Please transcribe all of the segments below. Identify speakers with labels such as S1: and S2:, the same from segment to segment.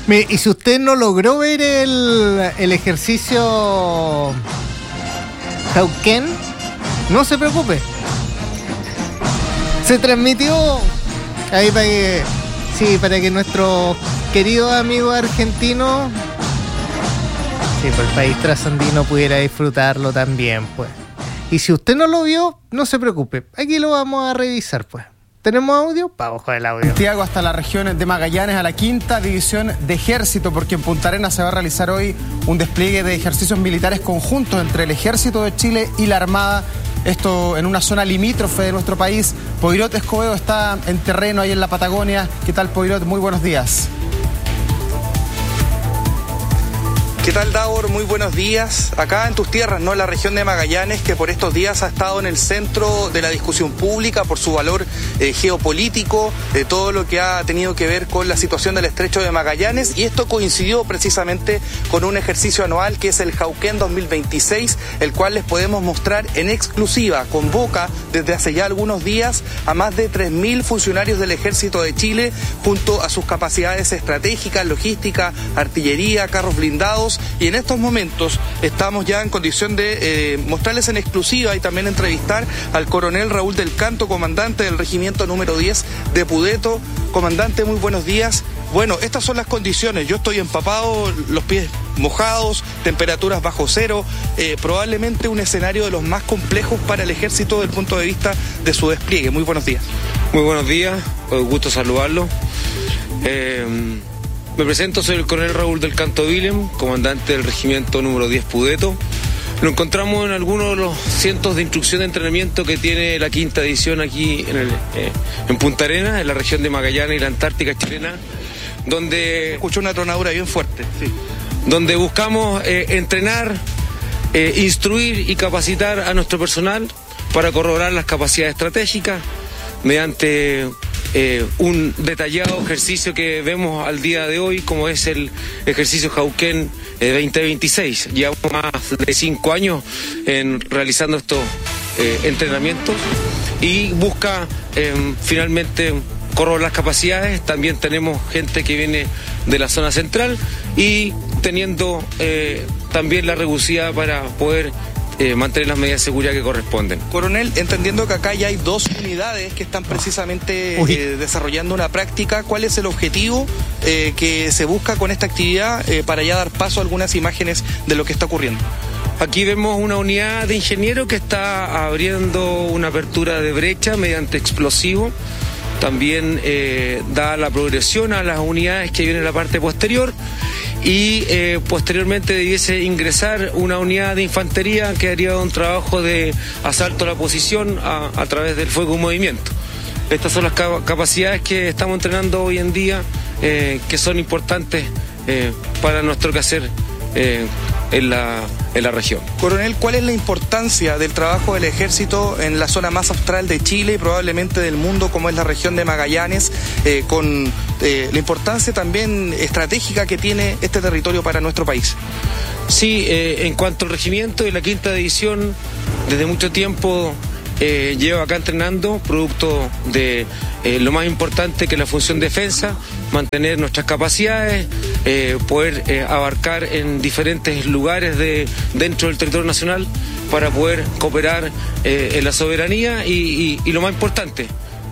S1: Mire, y si usted no logró ver el ejercicio Jauquén, no se preocupe. Se transmitió ahí para que nuestros queridos amigos argentinos, por el país trasandino, pudiera disfrutarlo también, pues. Y si usted no lo vio, no se preocupe. Aquí lo vamos a revisar, pues. ¿Tenemos audio? Vamos con el audio.
S2: Santiago hasta la región de Magallanes, a la 5ª División de Ejército, porque en Punta Arenas se va a realizar hoy un despliegue de ejercicios militares conjuntos entre el Ejército de Chile y la Armada. Esto en una zona limítrofe de nuestro país. Poirot Escobedo está en terreno ahí en la Patagonia. ¿Qué tal, Poirot? Muy buenos días.
S3: ¿Qué tal, Davor? Muy buenos días. Acá en tus tierras, ¿no? La región de Magallanes, que por estos días ha estado en el centro de la discusión pública por su valor geopolítico, todo lo que ha tenido que ver con la situación del estrecho de Magallanes, y esto coincidió precisamente con un ejercicio anual que es el Jauquén 2026, el cual les podemos mostrar en exclusiva. Convoca desde hace ya algunos días a más de 3.000 funcionarios del Ejército de Chile, junto a sus capacidades estratégicas, logística, artillería, carros blindados. Y en estos momentos estamos ya en condición de mostrarles en exclusiva y también entrevistar al coronel Raúl del Canto, comandante del regimiento número 10 de Pudeto. Comandante, muy buenos días. Bueno, estas son las condiciones. Yo estoy empapado, los pies mojados, temperaturas bajo cero, probablemente un escenario de los más complejos para el ejército desde el punto de vista de su despliegue. Muy buenos días.
S4: Muy buenos días, gusto saludarlo. Me presento, soy el coronel Raúl del Canto Willem, comandante del regimiento número 10 Pudeto. Nos encontramos en algunos de los cientos de instrucción de entrenamiento que tiene la 5ª edición aquí en Punta Arenas, en la región de Magallanes y la Antártica chilena, donde...
S3: Escucho una tronadura bien fuerte, sí.
S4: Donde buscamos entrenar, instruir y capacitar a nuestro personal para corroborar las capacidades estratégicas mediante... un detallado ejercicio que vemos al día de hoy, como es el ejercicio Jauquén 2026. Llevamos más de 5 años realizando estos entrenamientos y busca finalmente corroborar las capacidades. También tenemos gente que viene de la zona central y teniendo también la rigurosidad para poder mantener las medidas de seguridad que corresponden.
S3: Coronel, entendiendo que acá ya hay 2 unidades que están precisamente desarrollando una práctica, ¿cuál es el objetivo que se busca con esta actividad para ya dar paso a algunas imágenes de lo que está ocurriendo?
S4: Aquí vemos una unidad de ingeniero que está abriendo una apertura de brecha mediante explosivo. También da la progresión a las unidades que vienen en la parte posterior. Y posteriormente debiese ingresar una unidad de infantería que haría un trabajo de asalto a la posición a través del fuego en movimiento. Estas son las capacidades que estamos entrenando hoy en día, que son importantes para nuestro quehacer en la región.
S3: Coronel, ¿cuál es la importancia del trabajo del ejército en la zona más austral de Chile y probablemente del mundo, como es la región de Magallanes, con la importancia también estratégica que tiene este territorio para nuestro país?
S4: Sí, en cuanto al regimiento y la 5ª división, desde mucho tiempo llevo acá entrenando, producto de lo más importante que es la función defensa, mantener nuestras capacidades, poder abarcar en diferentes lugares dentro del territorio nacional para poder cooperar en la soberanía y lo más importante,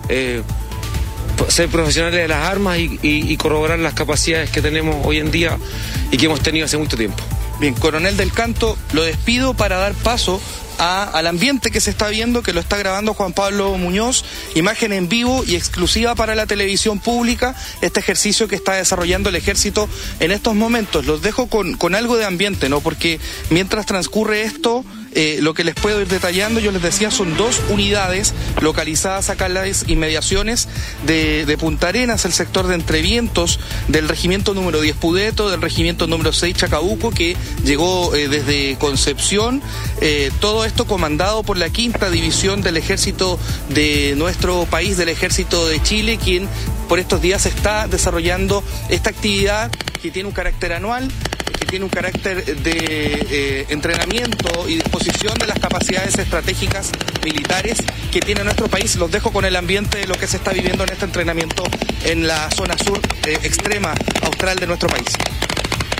S4: ser profesionales de las armas y corroborar las capacidades que tenemos hoy en día y que hemos tenido hace mucho tiempo.
S3: Bien, coronel del Canto, lo despido para dar paso al ambiente que se está viendo, que lo está grabando Juan Pablo Muñoz, imagen en vivo y exclusiva para la televisión pública, este ejercicio que está desarrollando el ejército en estos momentos. Los dejo con algo de ambiente, ¿no? Porque mientras transcurre esto, lo que les puedo ir detallando, yo les decía, son 2 unidades localizadas acá en las inmediaciones de Punta Arenas, el sector de Entrevientos, del regimiento número 10 Pudeto, del regimiento número 6 Chacabuco, que llegó desde Concepción, todo esto comandado por la 5ª división del ejército de nuestro país, del ejército de Chile, quien por estos días está desarrollando esta actividad que tiene un carácter anual, que tiene un carácter de entrenamiento y disposición de las capacidades estratégicas militares que tiene nuestro país. Los dejo con el ambiente de lo que se está viviendo en este entrenamiento en la zona sur extrema austral de nuestro país.